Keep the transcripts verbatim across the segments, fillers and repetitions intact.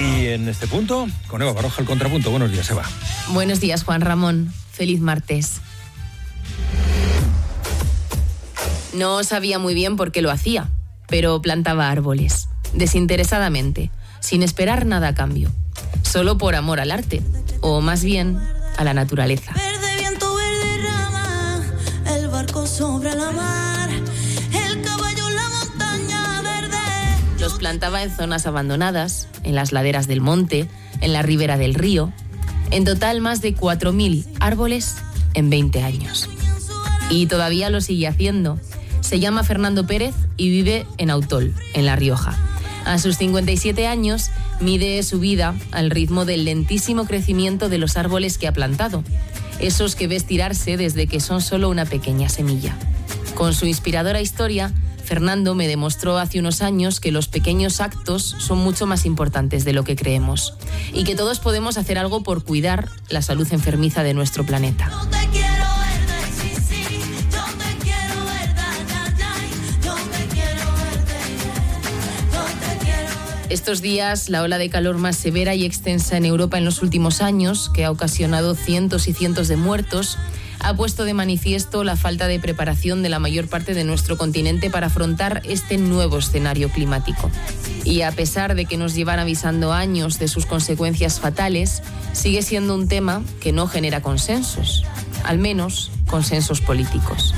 Y en este punto, con Eva Baroja, el contrapunto. Buenos días, Eva. Buenos días, Juan Ramón. Feliz martes. No sabía muy bien por qué lo hacía, pero plantaba árboles, desinteresadamente, sin esperar nada a cambio, solo por amor al arte, o más bien a la naturaleza. Verde viento, verde rama, el barco sobre la mar, el caballo, la montaña verde. Los plantaba en zonas abandonadas, en las laderas del monte, en la ribera del río. En total, más de cuatro mil árboles en veinte años. Y todavía lo sigue haciendo. Se llama Fernando Pérez y vive en Autol, en La Rioja. A sus cincuenta y siete años, mide su vida al ritmo del lentísimo crecimiento de los árboles que ha plantado, esos que ves tirarse desde que son solo una pequeña semilla. Con su inspiradora historia, Fernando me demostró hace unos años que los pequeños actos son mucho más importantes de lo que creemos y que todos podemos hacer algo por cuidar la salud enfermiza de nuestro planeta. Estos días, la ola de calor más severa y extensa en Europa en los últimos años, que ha ocasionado cientos y cientos de muertos, ha puesto de manifiesto la falta de preparación de la mayor parte de nuestro continente para afrontar este nuevo escenario climático. Y a pesar de que nos llevan avisando años de sus consecuencias fatales, sigue siendo un tema que no genera consensos, al menos consensos políticos.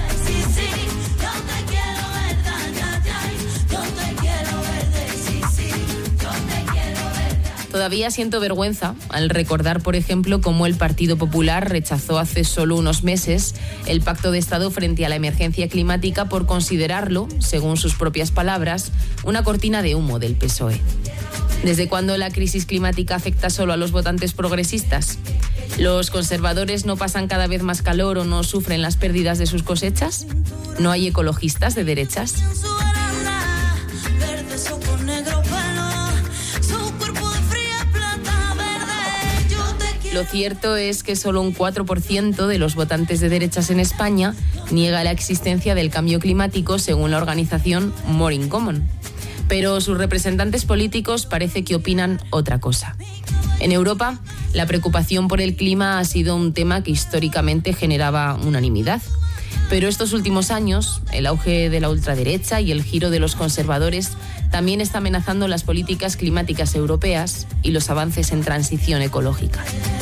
Todavía siento vergüenza al recordar, por ejemplo, cómo el Partido Popular rechazó hace solo unos meses el Pacto de Estado frente a la emergencia climática por considerarlo, según sus propias palabras, una cortina de humo del P S O E. ¿Desde cuándo la crisis climática afecta solo a los votantes progresistas? ¿Los conservadores no pasan cada vez más calor o no sufren las pérdidas de sus cosechas? ¿No hay ecologistas de derechas? Lo cierto es que solo un cuatro por ciento de los votantes de derechas en España niega la existencia del cambio climático, según la organización More in Common. Pero sus representantes políticos parece que opinan otra cosa. En Europa, la preocupación por el clima ha sido un tema que históricamente generaba unanimidad. Pero estos últimos años, el auge de la ultraderecha y el giro de los conservadores también está amenazando las políticas climáticas europeas y los avances en transición ecológica.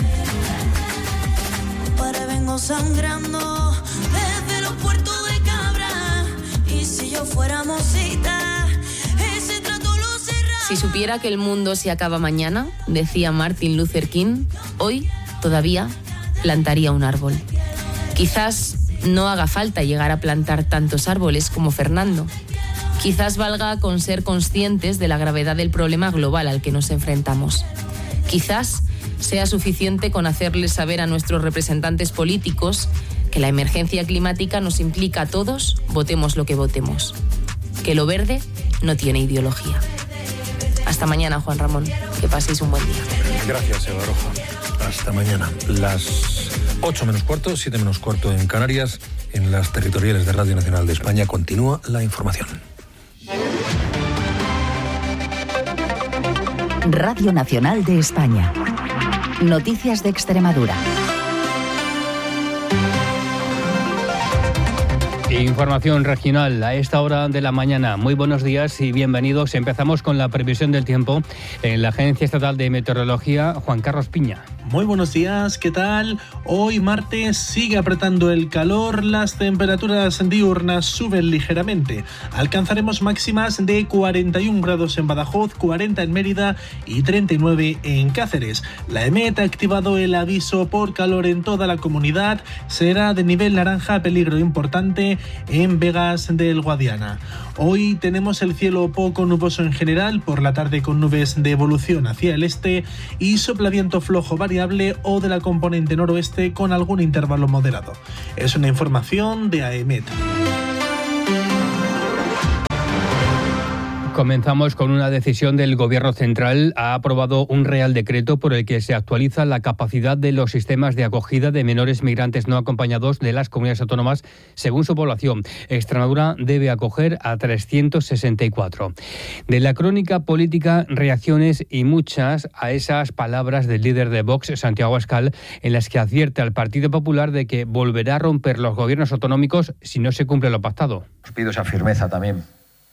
Vengo sangrando desde los puertos de Cabra, y si yo fuera mosita, ese trato lo cerraba. Si supiera que el mundo se acaba mañana, decía Martin Luther King, hoy todavía plantaría un árbol. Quizás no haga falta llegar a plantar tantos árboles como Fernando. Quizás valga con ser conscientes de la gravedad del problema global al que nos enfrentamos. Quizás sea suficiente con hacerles saber a nuestros representantes políticos que la emergencia climática nos implica a todos, votemos lo que votemos. Que lo verde no tiene ideología. Hasta mañana, Juan Ramón. Que paséis un buen día. Gracias, Eva Baroja. Hasta mañana. Las ocho menos cuarto, siete menos cuarto en Canarias. En las territoriales de Radio Nacional de España continúa la información. Radio Nacional de España. Noticias de Extremadura. Información regional a esta hora de la mañana. Muy buenos días y bienvenidos. Empezamos con la previsión del tiempo en la Agencia Estatal de Meteorología, Juan Carlos Piña. Muy buenos días, ¿qué tal? Hoy martes sigue apretando el calor, las temperaturas diurnas suben ligeramente. Alcanzaremos máximas de cuarenta y un grados en Badajoz, cuarenta en Mérida y treinta y nueve en Cáceres. La EMET ha activado el aviso por calor en toda la comunidad. Será de nivel naranja, peligro importante en Vegas del Guadiana. Hoy tenemos el cielo poco nuboso en general, por la tarde con nubes de evolución hacia el este y sopla viento flojo variable o de la componente noroeste con algún intervalo moderado. Es una información de AEMET. Comenzamos con una decisión del Gobierno central. Ha aprobado un Real Decreto por el que se actualiza la capacidad de los sistemas de acogida de menores migrantes no acompañados de las comunidades autónomas según su población. Extremadura debe acoger a trescientos sesenta y cuatro. De la crónica política, reacciones y muchas a esas palabras del líder de Vox, Santiago Abascal, en las que advierte al Partido Popular de que volverá a romper los gobiernos autonómicos si no se cumple lo pactado. Os pido esa firmeza también,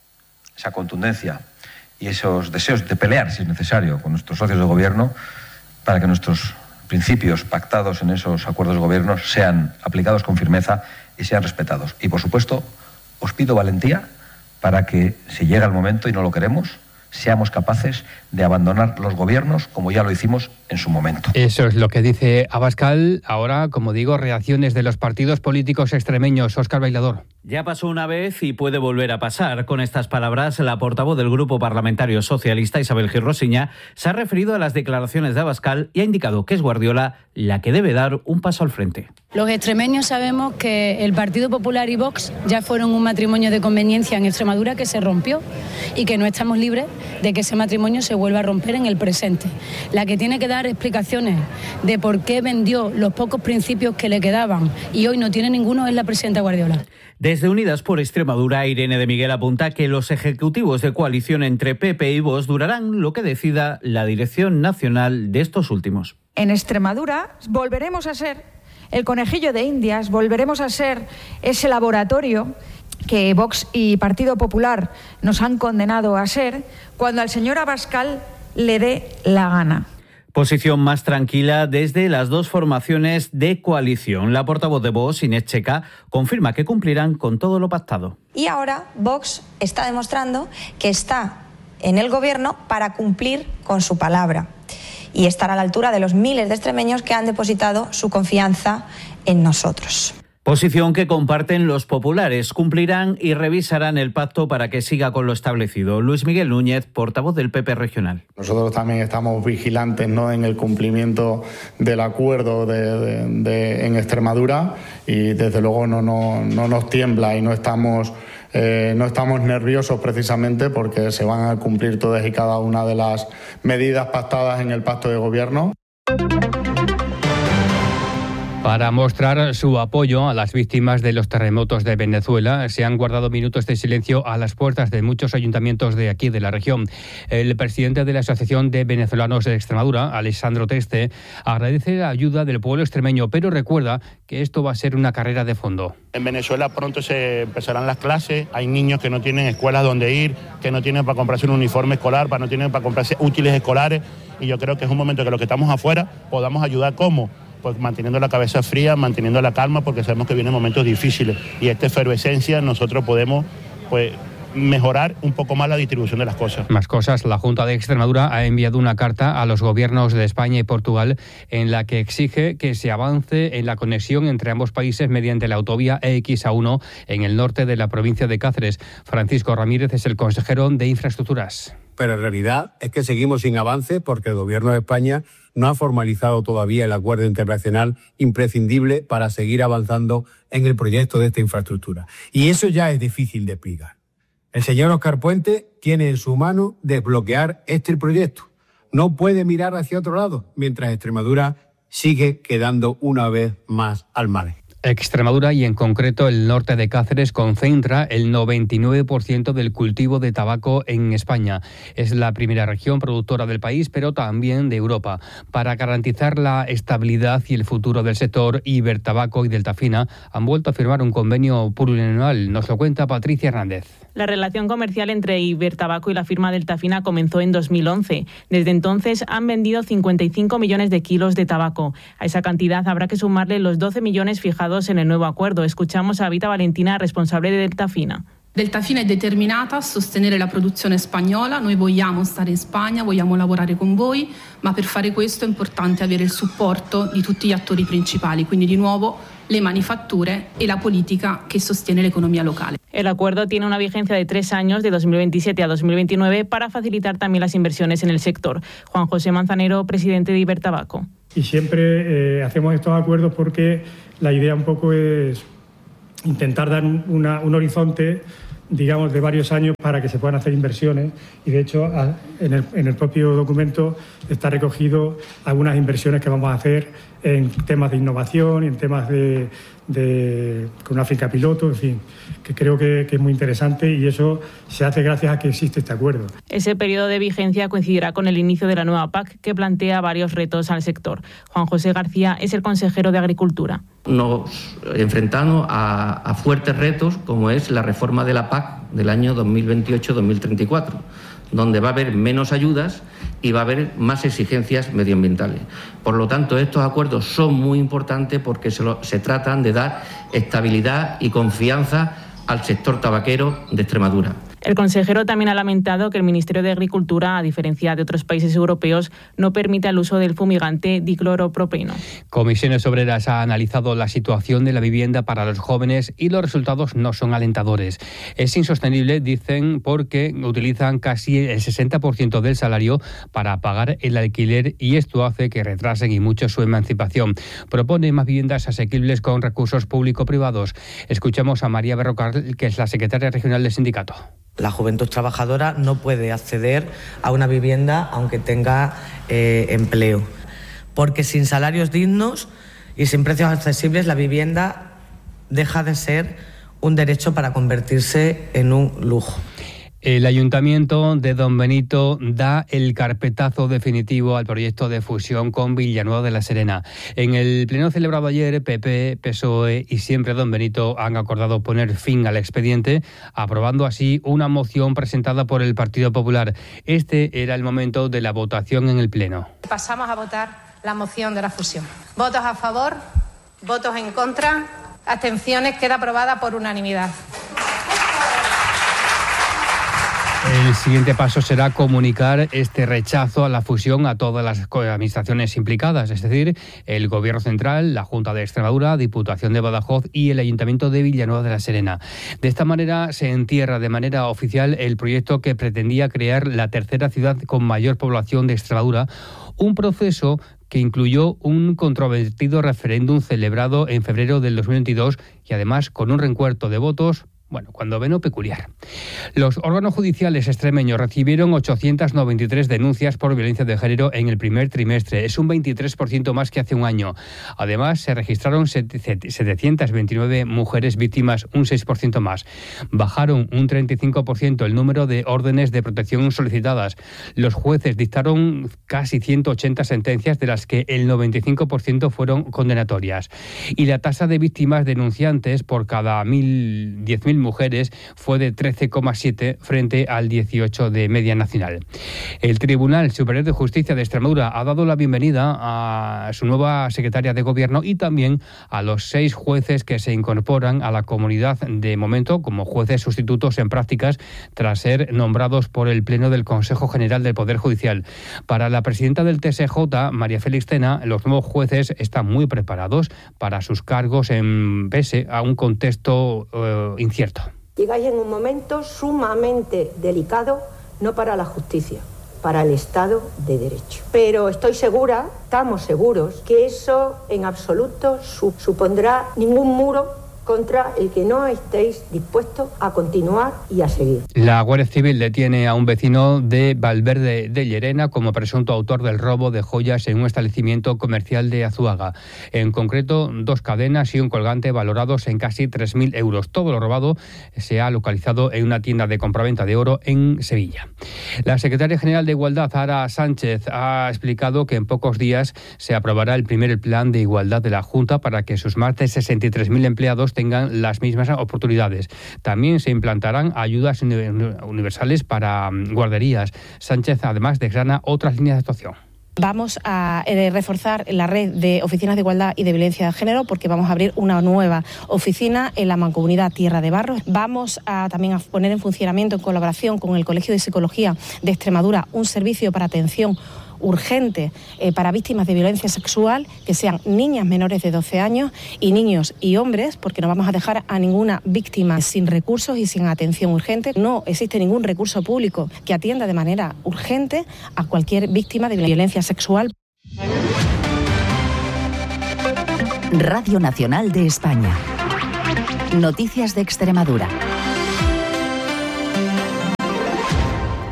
esa contundencia y esos deseos de pelear, si es necesario, con nuestros socios de gobierno para que nuestros principios pactados en esos acuerdos de gobierno sean aplicados con firmeza y sean respetados. Y, por supuesto, os pido valentía para que, si llega el momento y no lo queremos, seamos capaces de abandonar los gobiernos como ya lo hicimos en su momento. Eso es lo que dice Abascal. Ahora, como digo, reacciones de los partidos políticos extremeños. Óscar Bailador. Ya pasó una vez y puede volver a pasar. Con estas palabras, la portavoz del Grupo Parlamentario Socialista, Isabel Gil Rosiña, se ha referido a las declaraciones de Abascal y ha indicado que es Guardiola la que debe dar un paso al frente. Los extremeños sabemos que el Partido Popular y Vox ya fueron un matrimonio de conveniencia en Extremadura que se rompió y que no estamos libres de que ese matrimonio se vuelva a romper en el presente. La que tiene que dar explicaciones de por qué vendió los pocos principios que le quedaban y hoy no tiene ninguno es la presidenta Guardiola. Desde Unidas por Extremadura, Irene de Miguel apunta que los ejecutivos de coalición entre P P y Vox durarán lo que decida la dirección nacional de estos últimos. En Extremadura volveremos a ser el conejillo de Indias, volveremos a ser ese laboratorio que Vox y Partido Popular nos han condenado a ser cuando al señor Abascal le dé la gana. Posición más tranquila desde las dos formaciones de coalición. La portavoz de Vox, Inés Checa, confirma que cumplirán con todo lo pactado. Y ahora Vox está demostrando que está en el gobierno para cumplir con su palabra y estar a la altura de los miles de extremeños que han depositado su confianza en nosotros. Posición que comparten los populares. Cumplirán y revisarán el pacto para que siga con lo establecido. Luis Miguel Núñez, portavoz del P P regional. Nosotros también estamos vigilantes, ¿no?, en el cumplimiento del acuerdo de, de, de, en Extremadura y desde luego no, no, no nos tiembla y no estamos, eh, no estamos nerviosos precisamente porque se van a cumplir todas y cada una de las medidas pactadas en el pacto de gobierno. Para mostrar su apoyo a las víctimas de los terremotos de Venezuela, se han guardado minutos de silencio a las puertas de muchos ayuntamientos de aquí, de la región. El presidente de la Asociación de Venezolanos de Extremadura, Alessandro Teste, agradece la ayuda del pueblo extremeño, pero recuerda que esto va a ser una carrera de fondo. En Venezuela pronto se empezarán las clases, hay niños que no tienen escuelas donde ir, que no tienen para comprarse un uniforme escolar, para no tienen para comprarse útiles escolares, y yo creo que es un momento que los que estamos afuera podamos ayudar. ¿Cómo? Pues manteniendo la cabeza fría, manteniendo la calma, porque sabemos que vienen momentos difíciles y esta efervescencia nosotros podemos pues mejorar un poco más la distribución de las cosas. Más cosas, la Junta de Extremadura ha enviado una carta a los gobiernos de España y Portugal en la que exige que se avance en la conexión entre ambos países mediante la autovía E X A uno en el norte de la provincia de Cáceres. Francisco Ramírez es el consejero de Infraestructuras. Pero en realidad es que seguimos sin avance porque el Gobierno de España no ha formalizado todavía el acuerdo internacional imprescindible para seguir avanzando en el proyecto de esta infraestructura. Y eso ya es difícil de explicar. El señor Óscar Puente tiene en su mano desbloquear este proyecto. No puede mirar hacia otro lado, mientras Extremadura sigue quedando una vez más al margen. Extremadura y en concreto el norte de Cáceres concentra el noventa y nueve por ciento del cultivo de tabaco en España. Es la primera región productora del país, pero también de Europa. Para garantizar la estabilidad y el futuro del sector, Ibertabaco y Deltafina han vuelto a firmar un convenio plurianual. Nos lo cuenta Patricia Hernández. La relación comercial entre Ibertabaco y la firma Deltafina comenzó en dos mil once. Desde entonces han vendido cincuenta y cinco millones de kilos de tabaco. A esa cantidad habrá que sumarle los doce millones fijados en el nuevo acuerdo. Escuchamos a Vita Valentina, responsable de Deltafina. Deltafina è determinata a sostenere la produzione spagnola, noi vogliamo stare in Spagna, vogliamo lavorare con voi, ma per fare questo è importante avere il supporto di tutti gli attori principali, quindi di nuovo le manifatture e la politica che sostiene l'economia locale. El acuerdo tiene una vigencia de tres años, de dos mil veintisiete a dos mil veintinueve, para facilitar también las inversiones en el sector. Juan José Manzanero, presidente de Ibertabaco. Y siempre eh, hacemos estos acuerdos porque la idea un poco es intentar dar una, un horizonte digamos, de varios años para que se puedan hacer inversiones y, de hecho, en el, en el propio documento está recogido algunas inversiones que vamos a hacer en temas de innovación, en temas de, de con una finca piloto, en fin, que creo que, que es muy interesante y eso se hace gracias a que existe este acuerdo. Ese periodo de vigencia coincidirá con el inicio de la nueva P A C, que plantea varios retos al sector. Juan José García es el consejero de Agricultura. Nos enfrentamos a, a fuertes retos, como es la reforma de la P A C del año dos mil veintiocho dos mil treinta y cuatro, donde va a haber menos ayudas y va a haber más exigencias medioambientales. Por lo tanto, estos acuerdos son muy importantes porque se, lo, se tratan de dar estabilidad y confianza al sector tabaquero de Extremadura. El consejero también ha lamentado que el Ministerio de Agricultura, a diferencia de otros países europeos, no permita el uso del fumigante dicloropropeno. Comisiones Obreras ha analizado la situación de la vivienda para los jóvenes y los resultados no son alentadores. Es insostenible, dicen, porque utilizan casi el sesenta por ciento del salario para pagar el alquiler y esto hace que retrasen y mucho su emancipación. Propone más viviendas asequibles con recursos público-privados. Escuchamos a María Berrocal, que es la secretaria regional del sindicato. La juventud trabajadora no puede acceder a una vivienda aunque tenga eh, empleo, porque sin salarios dignos y sin precios accesibles la vivienda deja de ser un derecho para convertirse en un lujo. El Ayuntamiento de Don Benito da el carpetazo definitivo al proyecto de fusión con Villanueva de la Serena. En el pleno celebrado ayer, P P, P S O E y Siempre Don Benito han acordado poner fin al expediente, aprobando así una moción presentada por el Partido Popular. Este era el momento de la votación en el pleno. Pasamos a votar la moción de la fusión. Votos a favor, votos en contra, abstenciones, queda aprobada por unanimidad. El siguiente paso será comunicar este rechazo a la fusión a todas las administraciones implicadas, es decir, el Gobierno Central, la Junta de Extremadura, Diputación de Badajoz y el Ayuntamiento de Villanueva de la Serena. De esta manera se entierra de manera oficial el proyecto que pretendía crear la tercera ciudad con mayor población de Extremadura, un proceso que incluyó un controvertido referéndum celebrado en febrero del dos mil veintidós y además con un reencuentro de votos, bueno, cuando menos peculiar. Los órganos judiciales extremeños recibieron ochocientas noventa y tres denuncias por violencia de género en el primer trimestre. Es un veintitrés por ciento más que hace un año. Además, se registraron setecientas veintinueve mujeres víctimas, un seis por ciento más. Bajaron un treinta y cinco por ciento el número de órdenes de protección solicitadas. Los jueces dictaron casi ciento ochenta sentencias, de las que el noventa y cinco por ciento fueron condenatorias. Y la tasa de víctimas denunciantes por cada mil, diez mil mujeres fue de trece coma siete frente al dieciocho de media nacional. El Tribunal Superior de Justicia de Extremadura ha dado la bienvenida a su nueva secretaria de Gobierno y también a los seis jueces que se incorporan a la comunidad de momento como jueces sustitutos en prácticas tras ser nombrados por el Pleno del Consejo General del Poder Judicial. Para la presidenta del T S J, María Félix Tena, los nuevos jueces están muy preparados para sus cargos en pese a un contexto uh, incierto. Llegáis en un momento sumamente delicado, no para la justicia, para el Estado de Derecho. Pero estoy segura, estamos seguros, que eso en absoluto supondrá ningún muro contra el que no estéis dispuestos a continuar y a seguir. La Guardia Civil detiene a un vecino de Valverde de Llerena como presunto autor del robo de joyas en un establecimiento comercial de Azuaga. En concreto, dos cadenas y un colgante valorados en casi tres mil euros. Todo lo robado se ha localizado en una tienda de compraventa de oro en Sevilla. La secretaria general de Igualdad, Ara Sánchez, ha explicado que en pocos días se aprobará el primer plan de igualdad de la Junta para que sus más de sesenta y tres mil empleados tengan las mismas oportunidades. También se implantarán ayudas universales para guarderías. Sánchez además desgrana otras líneas de actuación. Vamos a eh, reforzar la red de oficinas de igualdad y de violencia de género porque vamos a abrir una nueva oficina en la Mancomunidad Tierra de Barros. Vamos a también a poner en funcionamiento, en colaboración con el Colegio de Psicología de Extremadura, un servicio para atención urgente eh, para víctimas de violencia sexual, que sean niñas menores de doce años y niños y hombres, porque no vamos a dejar a ninguna víctima sin recursos y sin atención urgente. No existe ningún recurso público que atienda de manera urgente a cualquier víctima de violencia sexual. Radio Nacional de España. Noticias de Extremadura.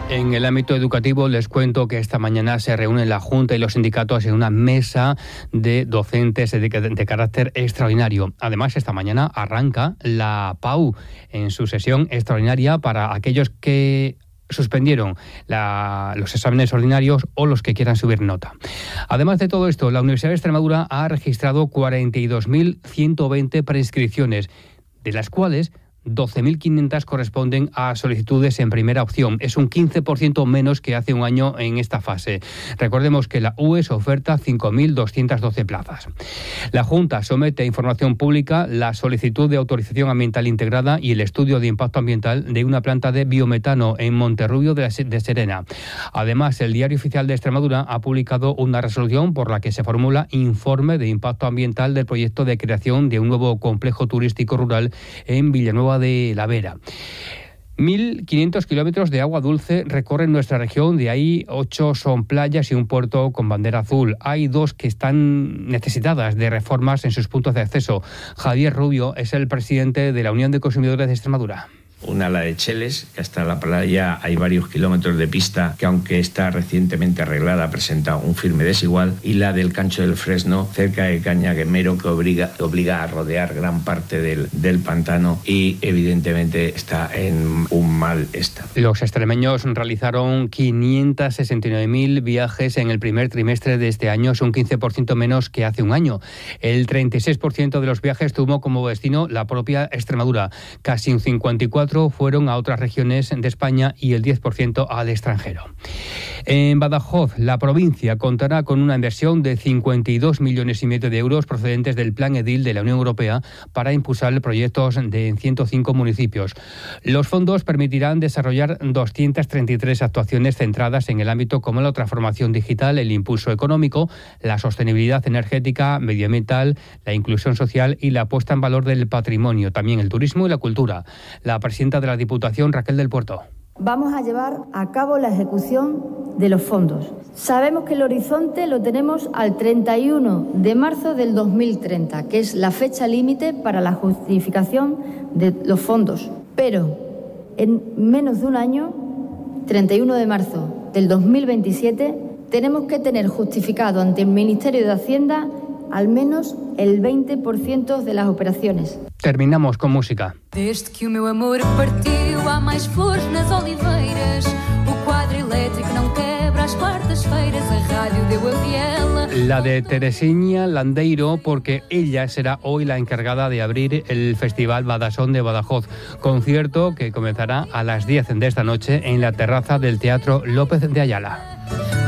En el ámbito educativo les cuento que esta mañana se reúnen la Junta y los sindicatos en una mesa de docentes de, de carácter extraordinario. Además, esta mañana arranca la P A U en su sesión extraordinaria para aquellos que suspendieron la, los exámenes ordinarios o los que quieran subir nota. Además de todo esto, la Universidad de Extremadura ha registrado cuarenta y dos mil ciento veinte preinscripciones, de las cuales doce mil quinientas corresponden a solicitudes en primera opción. Es un quince por ciento menos que hace un año en esta fase. Recordemos que la U E S oferta cinco mil doscientas doce plazas. La Junta somete a información pública la solicitud de autorización ambiental integrada y el estudio de impacto ambiental de una planta de biometano en Monterrubio de, de Serena. Además, el Diario Oficial de Extremadura ha publicado una resolución por la que se formula informe de impacto ambiental del proyecto de creación de un nuevo complejo turístico rural en Villanueva de la Vera. mil quinientos kilómetros de agua dulce recorren nuestra región, de ahí ocho son playas y un puerto con bandera azul. Hay dos que están necesitadas de reformas en sus puntos de acceso. Javier Rubio es el presidente de la Unión de Consumidores de Extremadura. Una, la de Cheles, que hasta la playa hay varios kilómetros de pista que, aunque está recientemente arreglada, presenta un firme desigual, y la del Cancho del Fresno, cerca de Cañaguemero, que obliga, obliga a rodear gran parte del, del pantano y evidentemente está en un mal estado. Los extremeños realizaron quinientos sesenta y nueve mil viajes en el primer trimestre de este año, es un quince por ciento menos que hace un año. El treinta y seis por ciento de los viajes tuvo como destino la propia Extremadura, casi un cincuenta y cuatro por ciento fueron a otras regiones de España y el diez por ciento al extranjero. En Badajoz, la provincia contará con una inversión de cincuenta y dos millones y medio de euros procedentes del Plan Edil de la Unión Europea para impulsar proyectos de ciento cinco municipios. Los fondos permitirán desarrollar doscientas treinta y tres actuaciones centradas en el ámbito como la transformación digital, el impulso económico, la sostenibilidad energética, medioambiental, la inclusión social y la puesta en valor del patrimonio, también el turismo y la cultura. La presidenta de la Diputación, Raquel del Puerto. Vamos a llevar a cabo la ejecución de los fondos. Sabemos que el horizonte lo tenemos al treinta y uno de marzo del dos mil treinta, que es la fecha límite para la justificación de los fondos. Pero en menos de un año, treinta y uno de marzo del dos mil veintisiete, tenemos que tener justificado ante el Ministerio de Hacienda al menos el veinte por ciento de las operaciones. Terminamos con música. Desde que o meu amor partiu, há mais flores nas oliveiras. O quadro elétrico não quebra às quartas-feiras. A rádio deu a viela. La de Teresina Landeiro, porque ella será hoy la encargada de abrir el Festival Badasón de Badajoz. Concierto que comenzará a las diez de esta noche en la terraza del Teatro López de Ayala.